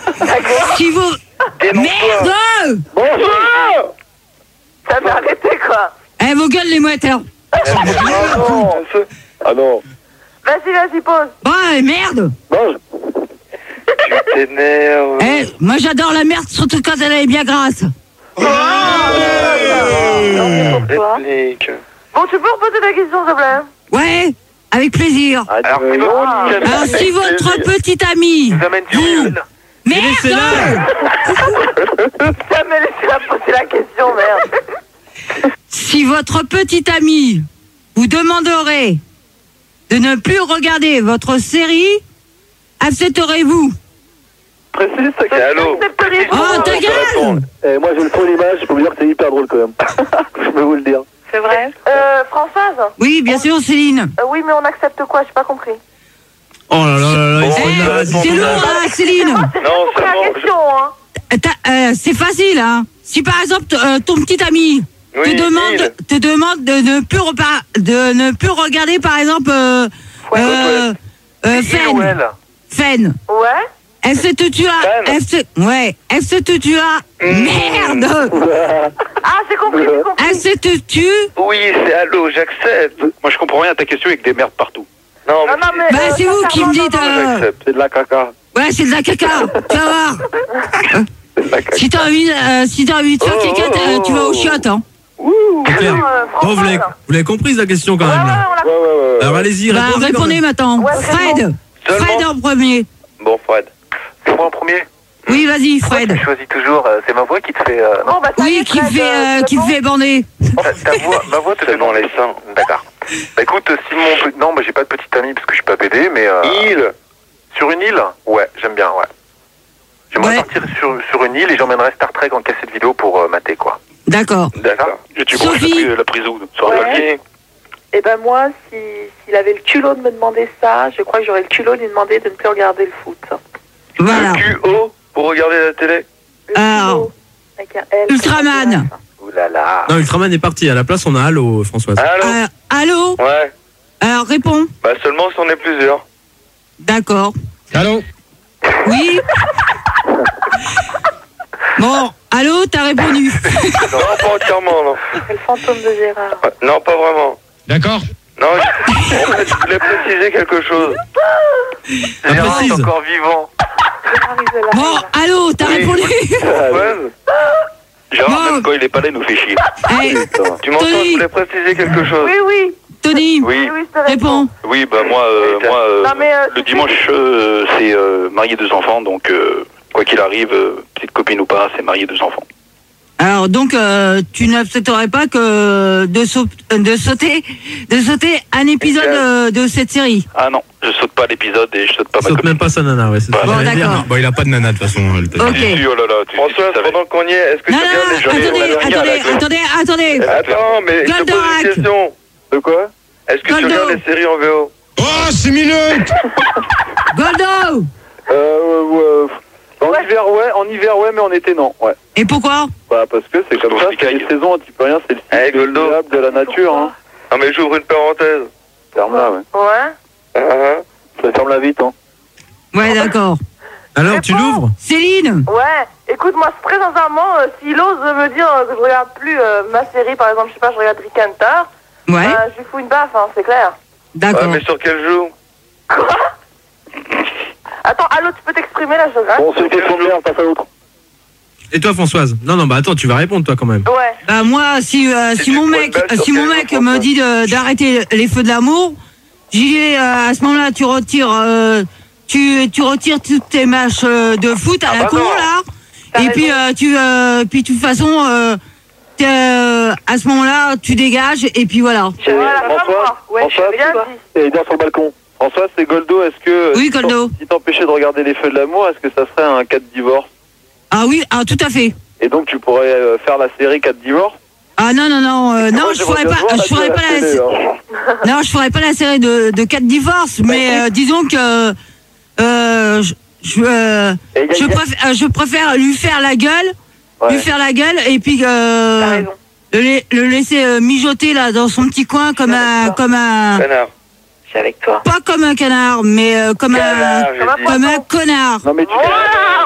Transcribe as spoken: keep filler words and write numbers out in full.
Si vous... Merde. Bonjour. Ça m'a arrêté, quoi. Eh, vos gueules, les mouettes, hein. Ah non. Ah non. Vas-y, vas-y, pose. Bon, eh, merde. Mange. Tu t'énerves. Eh, moi, j'adore la merde, surtout quand elle est bien grasse. Non, mais pourquoi? Réplique. Bon, tu peux reposer ta question, s'il te plaît? Ouais, avec plaisir. Alors, euh, c'est non, bon, nickel. Alors, si votre petit ami... nous amène sur une île. Merde. Jamais laissé la poser la question, merde. Si votre petit ami vous demanderait de ne plus regarder votre série, accepterez-vous? Précise ta C'est question. allô. Accepteriez-vous? Oh, ta gueule. Eh, moi j'ai le fond l'image, je peux vous dire que c'est hyper drôle quand même. Je peux vous le dire. C'est vrai. Euh, Françoise? Oui, bien sûr, Céline. Euh, oui, mais on accepte quoi? J'ai pas compris. Oh là là là là, il Eh, s'en a- c'est lourd, hein, Céline. C'est Non, pas compris c'est la bon, question, hein. Euh, t'as- euh, c'est facile, hein. Si par exemple t- euh, ton petit ami Oui, te demande, il. te demande de ne plus repa- de ne plus regarder par exemple euh, Ouais, euh, euh, Il ou Fen, elle? Fen. Ouais. Est-ce que tu as, Fen. est-ce que- ouais, est-ce que tu as, Mmh. merde, Ah, j'ai compris, j'ai compris. est-ce que tu, Oui, c'est allô, j'accepte. Moi, je comprends rien à ta question avec des merdes partout. Non, Non, non, mais. bah euh, c'est vous qui me sincèrement, dites, non, non, euh, j'accepte. C'est de la caca. ouais c'est de la caca, tu vas voir. C'est de la caca. Si t'as envie, euh, si t'as envie de faire Oh, caca, oh, euh, tu vas au oh. chiottes, hein. C'est clair. non, euh, Oh, vous l'avez Françoise. vous l'avez comprise la question quand Ouais, même ouais, là. on l'a Ouais, ouais, ouais. ouais. Alors allez-y, Bah répondez. quand répondez même. maintenant. Ouais, Fred, Seulement. Fred en premier. Bon, Fred. C'est moi en premier. Oui, vas-y, Fred. Tu choisis toujours, euh, c'est ma voix qui te fait... Euh... Bon, bah, ça y Oui, est, qui Fred, fait, euh, euh, qui c'est bon. fait bander. Ta, ta voix, ma voix te fait dans les seins. D'accord. Bah écoute, si mon... Non, bah j'ai pas de petite amie parce que je suis pas pédé, mais... Euh... Île. Sur une île? Ouais, j'aime bien, ouais. J'aimerais Ouais. partir sur, sur une île et j'emmènerais Star Trek en cassette vidéo pour euh, mater, quoi. D'accord. D'accord. Je tu branches la, Sophie. pri- la prise où sur Ouais. un papier. Eh ben moi, si, s'il avait le culot de me demander ça, je crois que j'aurais le culot de lui demander de ne plus regarder le foot. Voilà. Q O pour regarder la télé. Le Alors, culot, avec un L, Ultraman. Ouh là là. Non, Ultraman est parti. À la place, on a Halo, Françoise. Allô. Euh, allô. Ouais. Alors réponds. Bah seulement si on est plusieurs. D'accord. Allô. Oui. Bon, allô, t'as répondu. Non, pas entièrement, non. C'est le fantôme de Gérard. Ouais, non, pas vraiment. D'accord. Non, je, en fait, je voulais préciser quelque chose. Ah, Gérard est précise. encore vivant. Gérard, il veut la Bon, règle. allô, t'as Oui. répondu. Ouais. Gérard, Non. même quand il est pas là, il nous fait chier. Eh, Tu m'entends, Tony. je voulais préciser quelque chose. Oui, oui. Tony, Oui. Oui, je te réponds. Oui, bah moi, euh, Oui, moi euh, Non, mais, euh, le c'est- dimanche, euh, c'est euh, marier deux enfants, donc euh, quoi qu'il arrive, euh, petite copine ou pas, c'est marier deux enfants. Alors donc, euh, tu n'accepterais pas que de, sau- de sauter, de sauter un épisode euh, de cette série. Ah non, je saute pas l'épisode et je saute pas ma Saute copine. même pas sa nana, ouais. C'est ce que Bon, j'allais dire. d'accord. Bon, il a pas de nana de toute façon. elle te- Ok. Si, si, oh là là, tu, François, tu savais. pendant qu'on y est, est-ce que Non, tu non, regardes les attendez, journées attendez, attendez, attendez. Attends, mais je te pose Goldorak. une question. De quoi? Est-ce que tu Goldo. regardes les séries en V O? Oh, six minutes. Goldo. Euh, ouais, en hiver, ouais, en hiver, ouais, mais en été, non, ouais. Et pourquoi? Bah, parce que c'est comme Parce ça, qu'on se c'est les caille. saisons, tu peux rien, c'est le Eh, cycle Goldo. inéluctable de la nature, hein. Non, mais j'ouvre une parenthèse. Ferme-la, ouais. Ouais. Ah, ah. Ça ferme-la vite, hein. Ouais, d'accord. Alors, tu l'ouvres? Céline. Ouais. Écoute, moi, très sincèrement, euh, s'il ose me dire euh, que je regarde plus euh, ma série, par exemple, je sais pas, je regarde Rick Hunter, Ouais, euh, je lui fous une baffe, hein, c'est clair. Ouais, d'accord. mais sur quel jour? Quoi? Attends, allô, tu peux t'exprimer là, je rate. Bon, c'est une question de merde, passe à l'autre. Et toi, Françoise? Non, non, bah attends, tu vas répondre toi quand même. Ouais. Bah moi, si euh, C'est si du mon poil mec, basse sur si mon quel mec jour, me François dit de- d'arrêter les feux de l'amour, j'y vais euh, à ce moment-là, tu retires, euh, tu tu retires toutes tes matchs euh, de foot à Ah la bah con non. là, T'as et puis raison. euh, tu euh, puis de toute façon, euh, t'es, euh, à ce moment-là, tu dégages et puis voilà. Je voilà, pas François, moi. Ouais, je François, suis bien dit. Et il dort sur le balcon. François, c'est Goldo, est-ce que... Oui, si t'en- Goldo. Si t'empêchais de regarder les feux de l'amour, est-ce que ça serait un cas de divorce? Ah oui, ah tout à fait. Et donc tu pourrais euh, faire la série cas de divorce? Ah non non non euh, non, Moi, je j'aimerais ferais bien pas, voir la je ferais gueule pas à la, télé, hein. non, je ferais pas la série de de quatre divorces, mais euh, disons que euh, je je, euh, Et y a- je y a- préfère je préfère lui faire la gueule, Ouais. lui faire la gueule et puis T'as euh, raison. le, la- le laisser euh, mijoter là dans son petit coin comme un D'accord. comme un Canard. Je suis avec toi. pas comme un canard mais euh, comme Canard, un j'ai dit. comme un connard. Non mais tu... Voilà.